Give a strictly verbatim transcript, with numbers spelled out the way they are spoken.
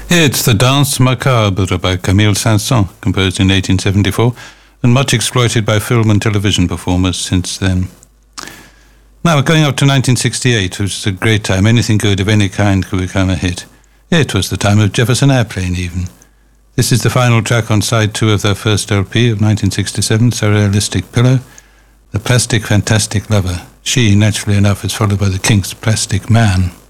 It's the Danse Macabre by Camille Saint-Saëns, composed in eighteen seventy-four, and much exploited by film and television performers since then. Now, going up to nineteen sixty-eight, which was a great time. Anything good of any kind could become a hit. It was the time of Jefferson Airplane, even. This is the final track on side two of their first L P of nineteen sixty-seven, Surrealistic Pillow, The Plastic Fantastic Lover. She, naturally enough, is followed by the Kinks' Plastic Man.